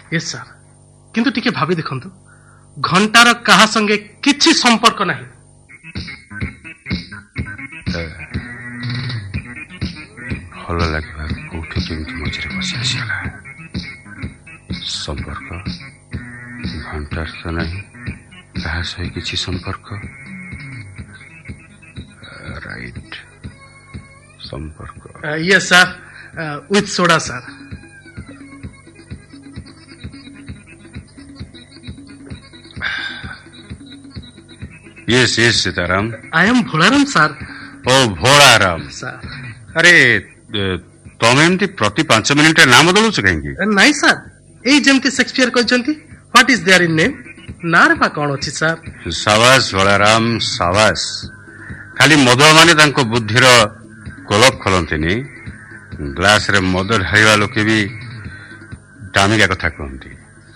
yes sir किंतु टिके भाभी देखंतु घंटार कहा संगे किछि संपर्क नहीं भल लगे कौटी केमती मझे बसी आसगला संपर्क घंटार तो नहीं कहा सही किछि संपर्क राइट संपर्क yes sir with soda sir yes yes Sitaram I am Bholaram sir O Bholaram sir अरे तमे एमती प्रति 5 मिनिट नाम बदलुछ कहीं नहीं sir A जेमती Shakespeare कहचंती what is there in name नार बा कोन अछि सर सावास भोलाराम सावास खाली मधुआ माने तांको बुद्धिर कोलप खोलंतिनी ग्लास रे मद ढाईवा लोके भी दामिका कथा कहंती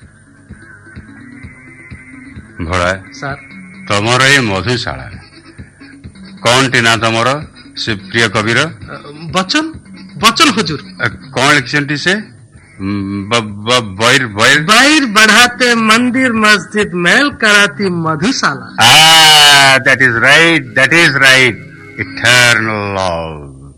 भोला सर तमर ये मधुशाला कौन टी ना तमर से प्रिय कविर बचन बचन हुजूर कौन लिखछंती से बैर बैर बैर बढ़ाते मंदिर मस्जिद मेल कराती मधुशाला that is right eternal love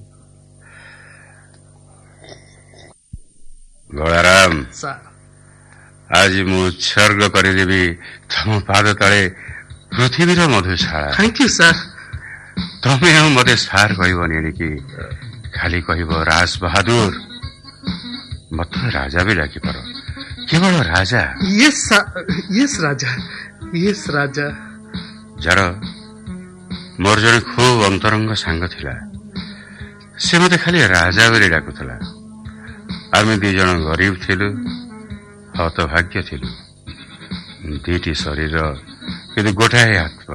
Bholaram sir आज मु उत्सर्ग करिदेवी तम पाद तले पृथ्वीर मधुशाला थैंक यू सर तमे मते सार कहबनी कि खाली कहब राज बहादुर मत राजा भी डाकी पार केवल राजा यस राजा जार मोर जने खूब अंतरंग सांग थिला से मते खाली राजा बोली डाकुथला आमे दी जन गरीब थिलु हतभाग्य थिलु दीटी शरीर किंतु गोटाए आत्मा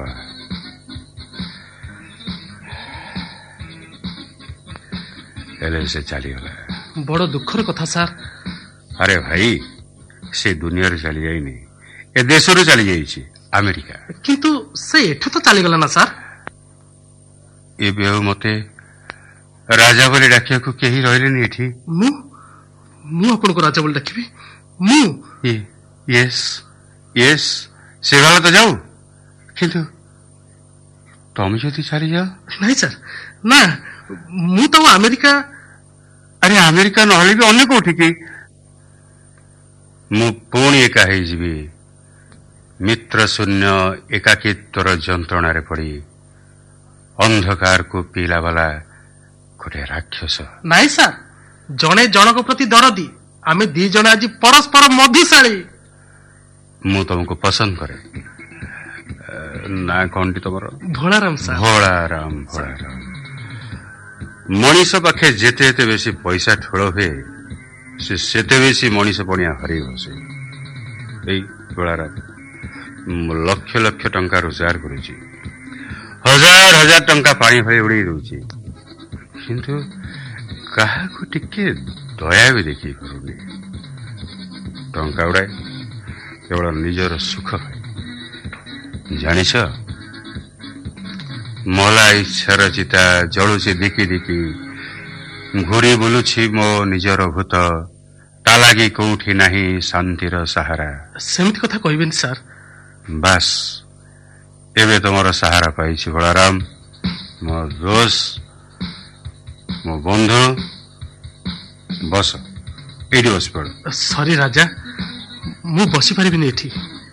एले से चलीगला बड़ दुखर कथा सर अरे भाई से दुनिया रे चली जाइनी ए देश रे चली जाइछि अमेरिका किंतु से एठो तो चली गला ना सर ए बेउ मते राजा बोली डाकिया को केही रहलेनी एठी मु अपन को राजा बोली डाकिबी मु यस से वाला तो जाऊ किंतु तुम जदि चली जाओ नहीं सर ना मु तो अमेरिका अरे अमेरिका नहले भी अन्य कोठी की मु पुणी एका ही जीवी मित्र शून्य एकाकित्वर जंत्रणा रे पड़ी अंधकार को पीला वाला गोटे राक्षस नहीं सर जने जनक प्रति दरदी आमे दी जने आज परस्पर मधुशाली मु तुमको पसंद करे ना कौन तुम भोलाराम सर भोलाराम मनीष पाखे जेते बेसी पैसा ठोल हुए सेते बेसी मनीष पणिया हरि बसे भोलाराम लक्ष लक्ष टंका रोजगार करुची हजार हजार टंका पानी भरी उड़ी दउची किंतु काहाको टिके दया भी देखी पारुनी टंका उड़ाए केवल निजर सुख जानिछ मला इच्छार चिता जलुची दिकी दिकी घूरी बुलुछि मो निजर भूत तालागी कोठी नाही शांतिर सहारा सेमिति कथा कहबेन सर बस एबे तमर सहारा पाइछि भोलाराम मो दोस्त मो बंधु बस एडी बस पड़ सॉरी राजा मु बसी पारिबिनी एठी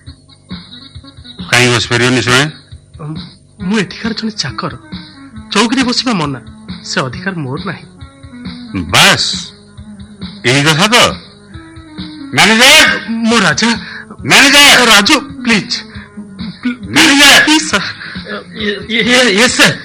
कहीं बस पारिबिनी सुने मु एठिकार जने चाकर चौकरी बसिबा मना से अधिकार मोर नाही बस यही कथा तो मैनेजर मो राजा manager Raju please manager please sir yes sir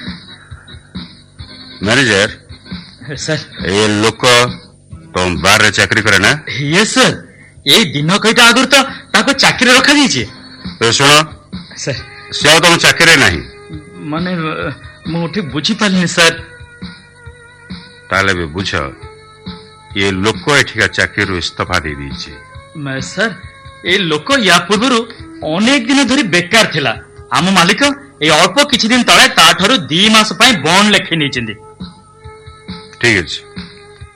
manager sir ये लोक तुम बार रे चाकरी करे ना यस सर ये दिन कईटा आगुर तो ताको चाकरी रखा दीजिए तो सुनो सर से तुम चाकरी नहीं माने मु ठीक बुझी पालिनी सर ताले भी बुझ ये लोक एठिका चाकरी इस्तीफा दे दीजिए मैं सर ये लोक या पूर्व अनेक दिन धरी बेकार थिला आम मालिक ये अल्प किछि दिन तळे ता ठारू 2 मास पई बॉन्ड लेखि नै चिंदी ठीक है